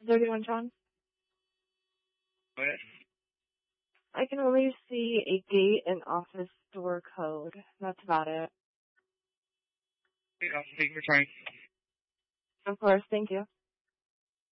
31 John? What? I can only see a gate and office door code. That's about it. Thank you for trying. Of course, thank you.